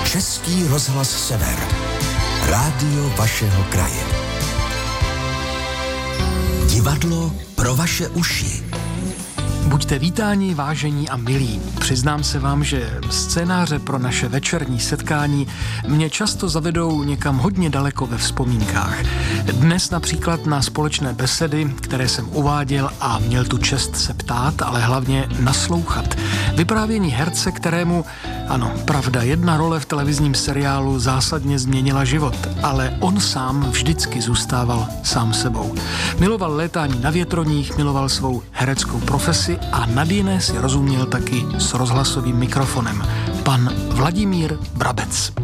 Český rozhlas Sever. Rádio vašeho kraje. Divadlo pro vaše uši. Buďte vítáni, vážení a milí. Přiznám se vám, že scénáře pro naše večerní setkání mě často zavedou někam hodně daleko ve vzpomínkách. Dnes například na společné besedy, které jsem uváděl a měl tu čest se ptát, ale hlavně naslouchat. Vyprávění herce, kterému, ano, pravda, jedna role v televizním seriálu zásadně změnila život, ale on sám vždycky zůstával sám sebou. Miloval létání na větroních, miloval svou hereckou profesi a nad jiné si rozuměl taky s rozhlasovým mikrofonem. Pan Vladimír Brabec.